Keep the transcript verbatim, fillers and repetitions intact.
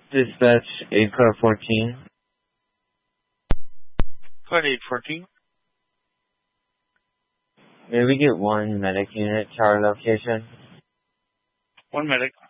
Dispatch eight car fourteen. Code eight fourteen. May we get one medic unit to our location? One medic.